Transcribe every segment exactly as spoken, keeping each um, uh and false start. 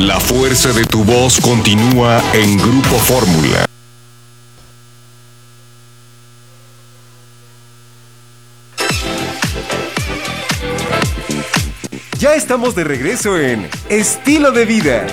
La fuerza de tu voz continúa en Grupo Fórmula. Ya estamos de regreso en Estilo de Vida.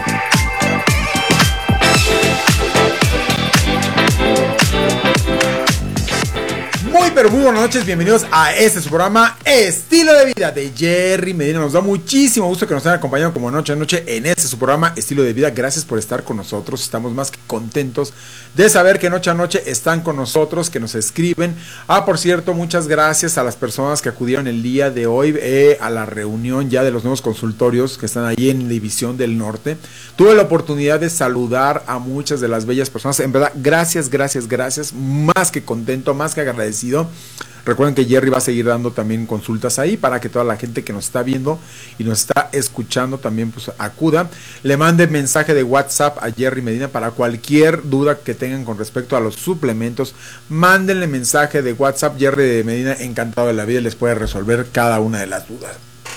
Muy pero muy buenas noches, bienvenidos a este su programa Estilo de Vida de Jerry Medina. Nos da muchísimo gusto que nos hayan acompañado como noche a noche en este su programa Estilo de Vida. Gracias por estar con nosotros, estamos más que contentos de saber que noche a noche están con nosotros, que nos escriben. Ah, por cierto, muchas gracias a las personas que acudieron el día de hoy eh, a la reunión ya de los nuevos consultorios que están ahí en División del Norte. Tuve la oportunidad de saludar a muchas de las bellas personas, en verdad, gracias, gracias, gracias, más que contento, más que agradecido. Recuerden que Jerry va a seguir dando también consultas ahí para que toda la gente que nos está viendo y nos está escuchando también pues acuda. Le mande mensaje de WhatsApp a Jerry Medina para cualquier duda que tengan con respecto a los suplementos. Mándenle mensaje de WhatsApp. Jerry Medina, encantado de la vida, les puede resolver cada una de las dudas.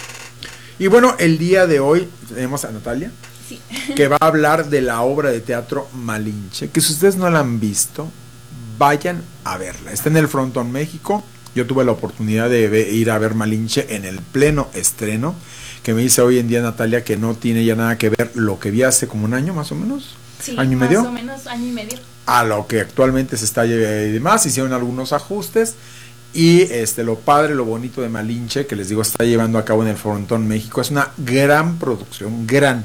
Y bueno, el día de hoy tenemos a Natalia, sí, que va a hablar de la obra de teatro Malinche, que si ustedes no la han visto, vayan a verla. Está en el Frontón México. Yo tuve la oportunidad de ver, ir a ver Malinche en el pleno estreno, que me dice hoy en día Natalia que no tiene ya nada que ver lo que vi hace como un año más o menos. Sí, año y más medio. o menos año y medio. A lo que actualmente se está llevando y demás. Hicieron algunos ajustes. Y este lo padre, lo bonito de Malinche, que les digo, está llevando a cabo en el Frontón México, es una gran producción, gran.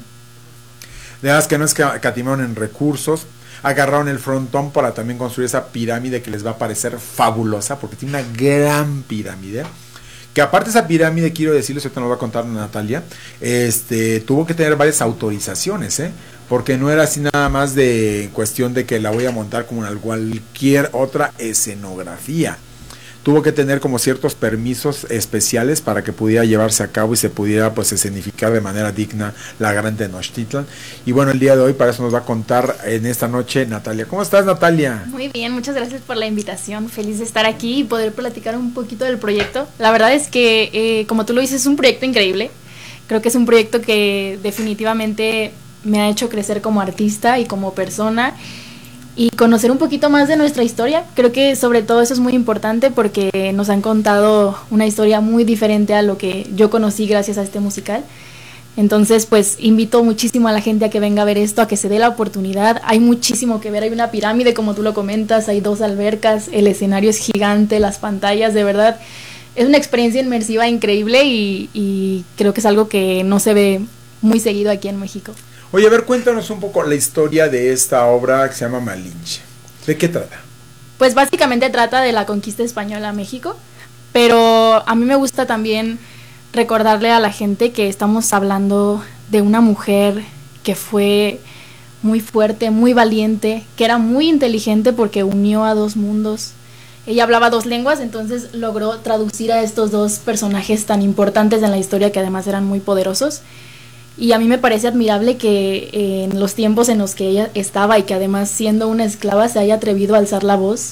De verdad que no es que catimaron en recursos. Agarraron el frontón para también construir esa pirámide que les va a parecer fabulosa, porque tiene una gran pirámide, que aparte esa pirámide, quiero decirles, ahorita nos va a contar Natalia, este, tuvo que tener varias autorizaciones, ¿eh? Porque no era así nada más de cuestión de que la voy a montar como en cualquier otra escenografía. Tuvo que tener como ciertos permisos especiales para que pudiera llevarse a cabo y se pudiera pues escenificar de manera digna la gran Tenochtitlan. Y bueno, el día de hoy para eso nos va a contar en esta noche Natalia. ¿Cómo estás, Natalia? Muy bien, muchas gracias por la invitación. Feliz de estar aquí y poder platicar un poquito del proyecto. La verdad es que, eh, como tú lo dices, es un proyecto increíble. Creo que es un proyecto que definitivamente me ha hecho crecer como artista y como persona, y conocer un poquito más de nuestra historia. Creo que sobre todo eso es muy importante porque nos han contado una historia muy diferente a lo que yo conocí gracias a este musical. Entonces, pues invito muchísimo a la gente a que venga a ver esto, a que se dé la oportunidad. Hay muchísimo que ver, hay una pirámide como tú lo comentas, hay dos albercas, el escenario es gigante, las pantallas, de verdad, es una experiencia inmersiva increíble y, y creo que es algo que no se ve muy seguido aquí en México. Oye, a ver, cuéntanos un poco la historia de esta obra que se llama Malinche. ¿De qué trata? Pues básicamente trata de la conquista española a México, pero a mí me gusta también recordarle a la gente que estamos hablando de una mujer que fue muy fuerte, muy valiente, que era muy inteligente porque unió a dos mundos. Ella hablaba dos lenguas, entonces logró traducir a estos dos personajes tan importantes en la historia, que además eran muy poderosos. Y a mí me parece admirable que eh, en los tiempos en los que ella estaba y que además siendo una esclava se haya atrevido a alzar la voz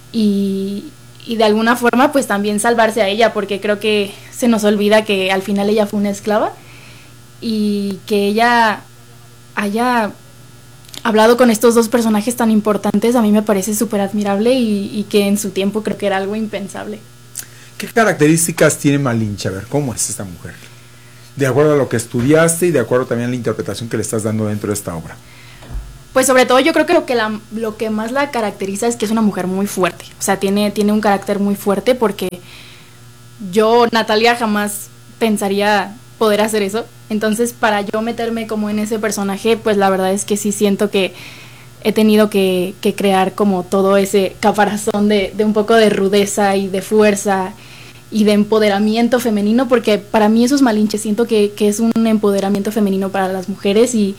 y, y de alguna forma pues también salvarse a ella, porque creo que se nos olvida que al final ella fue una esclava y que ella haya hablado con estos dos personajes tan importantes, a mí me parece súper admirable y, y que en su tiempo creo que era algo impensable. ¿Qué características tiene Malinche? A ver, ¿cómo es esta mujer? De acuerdo a lo que estudiaste y de acuerdo también a la interpretación que le estás dando dentro de esta obra. Pues sobre todo yo creo que lo que, la, lo que más la caracteriza es que es una mujer muy fuerte. O sea, tiene, tiene un carácter muy fuerte, porque yo, Natalia, jamás pensaría poder hacer eso. Entonces, para yo meterme como en ese personaje, pues la verdad es que sí siento que he tenido que, que crear como todo ese caparazón de, de un poco de rudeza y de fuerza y de empoderamiento femenino, porque para mí eso es Malinche. Siento que, que es un empoderamiento femenino para las mujeres y,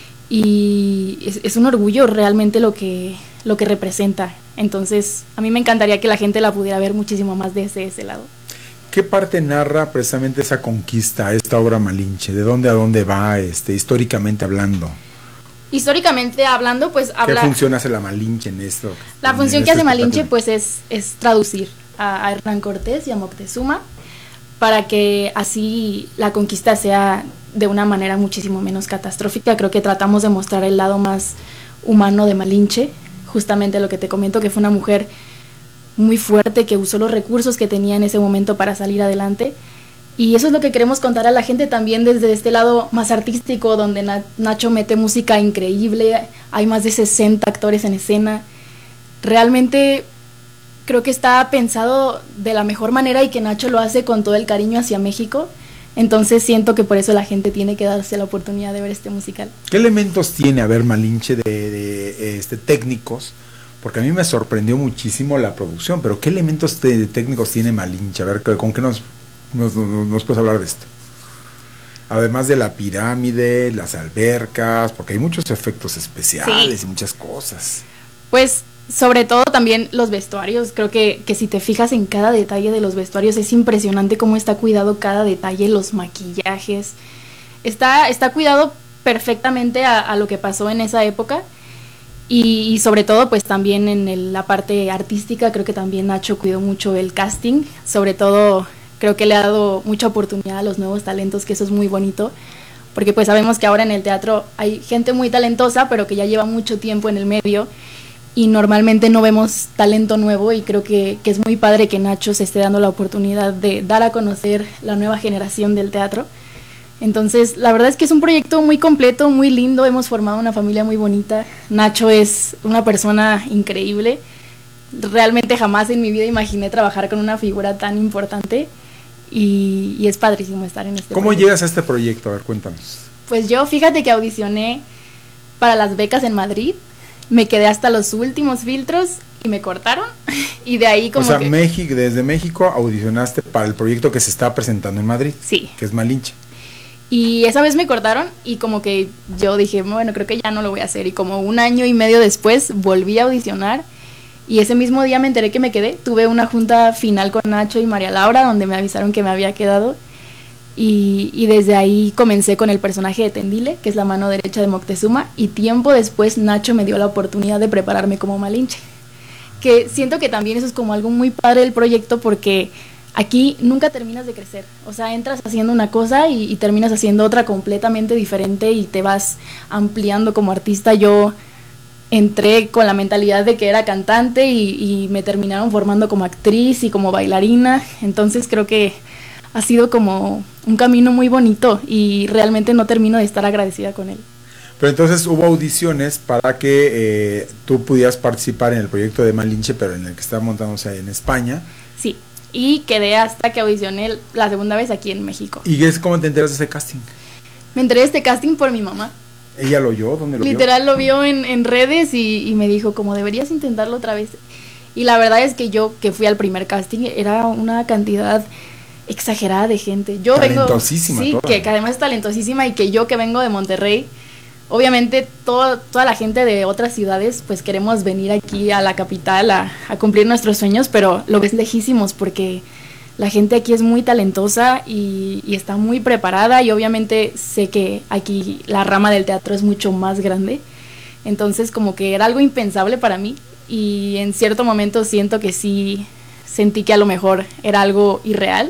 y es, es un orgullo realmente lo que, lo que representa. Entonces a mí me encantaría que la gente la pudiera ver muchísimo más desde ese lado. ¿Qué parte narra precisamente esa conquista, esta obra Malinche? ¿De dónde a dónde va, este, históricamente hablando? Históricamente hablando, pues habla... ¿Qué función hace la Malinche en esto? La en función este que hace Malinche espectáculo? pues es, es traducir a, a Hernán Cortés y a Moctezuma, para que así la conquista sea de una manera muchísimo menos catastrófica. Creo que tratamos de mostrar el lado más humano de Malinche, justamente lo que te comento, que fue una mujer muy fuerte, que usó los recursos que tenía en ese momento para salir adelante. Y eso es lo que queremos contar a la gente también desde este lado más artístico, donde Na- Nacho mete música increíble, hay más de sesenta actores en escena. Realmente creo que está pensado de la mejor manera y que Nacho lo hace con todo el cariño hacia México. Entonces siento que por eso la gente tiene que darse la oportunidad de ver este musical. ¿Qué elementos tiene, a ver, Malinche, de, de este, técnicos? Porque a mí me sorprendió muchísimo la producción, pero ¿qué elementos de, de técnicos tiene Malinche? A ver, ¿con qué nos, nos, nos, nos puedes hablar de esto? Además de la pirámide, las albercas, porque hay muchos efectos especiales, sí, y muchas cosas. Pues sobre todo también los vestuarios. Creo que, que si te fijas en cada detalle de los vestuarios, es impresionante cómo está cuidado cada detalle, los maquillajes. Está, está cuidado perfectamente a, a lo que pasó en esa época. Y, y sobre todo pues también en el, la parte artística, creo que también Nacho cuidó mucho el casting. Sobre todo creo que le ha dado mucha oportunidad a los nuevos talentos, que eso es muy bonito. Porque pues sabemos que ahora en el teatro hay gente muy talentosa, pero que ya lleva mucho tiempo en el medio. Y normalmente no vemos talento nuevo, y creo que, que es muy padre que Nacho se esté dando la oportunidad de dar a conocer la nueva generación del teatro. Entonces, la verdad es que es un proyecto muy completo, muy lindo, hemos formado una familia muy bonita. Nacho es una persona increíble. Realmente jamás en mi vida imaginé trabajar con una figura tan importante, y, y es padrísimo estar en este ¿Cómo proyecto. llegas a este proyecto? A ver, cuéntanos. Pues yo, fíjate que audicioné para las becas en Madrid. Me quedé hasta los últimos filtros y me cortaron, y de ahí como O sea, que... México, desde México audicionaste para el proyecto que se está presentando en Madrid. Sí. Que es Malinche. Y esa vez me cortaron, y como que yo dije, bueno, creo que ya no lo voy a hacer. Y como un año y medio después volví a audicionar, y ese mismo día me enteré que me quedé. Tuve una junta final con Nacho y María Laura, donde me avisaron que me había quedado. Y, y desde ahí comencé con el personaje de Tendile, que es la mano derecha de Moctezuma, y tiempo después Nacho me dio la oportunidad de prepararme como Malinche, que siento que también eso es como algo muy padre del proyecto, porque aquí nunca terminas de crecer. O sea, entras haciendo una cosa y, y terminas haciendo otra completamente diferente, y te vas ampliando como artista. Yo entré con la mentalidad de que era cantante, y, y me terminaron formando como actriz y como bailarina. Entonces creo que ha sido como un camino muy bonito, y realmente no termino de estar agradecida con él. Pero entonces hubo audiciones para que eh, tú pudieras participar en el proyecto de Malinche, pero en el que está montándose en España. Sí, y quedé hasta que audicioné la segunda vez aquí en México. ¿Y es cómo te enteras de ese casting? Me enteré de este casting por mi mamá. ¿Ella lo oyó? ¿Dónde lo vio? Literal lo vio en, en redes, y, y me dijo como deberías intentarlo otra vez. Y la verdad es que yo, que fui al primer casting, era una cantidad exagerada de gente. Yo talentosísima, vengo, sí, toda. que, que además es talentosísima, y que yo que vengo de Monterrey, obviamente todo, toda la gente de otras ciudades pues queremos venir aquí a la capital a, a cumplir nuestros sueños, pero lo ves lejísimos, porque la gente aquí es muy talentosa y, y está muy preparada, y obviamente sé que aquí la rama del teatro es mucho más grande. Entonces como que era algo impensable para mí, y en cierto momento siento que sí sentí que a lo mejor era algo irreal,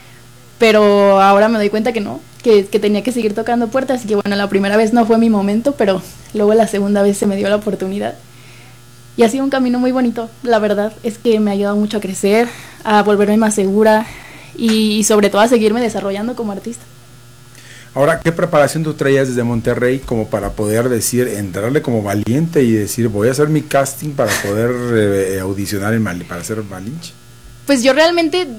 pero ahora me doy cuenta que no, que, que tenía que seguir tocando puertas. Y que bueno, la primera vez no fue mi momento, pero luego la segunda vez se me dio la oportunidad, y ha sido un camino muy bonito. La verdad es que me ha ayudado mucho a crecer, a volverme más segura, y, y sobre todo a seguirme desarrollando como artista. Ahora, ¿qué preparación tú traías desde Monterrey como para poder decir, entrarle como valiente y decir, voy a hacer mi casting para poder eh, audicionar en Mal, para hacer Malinche? Pues yo realmente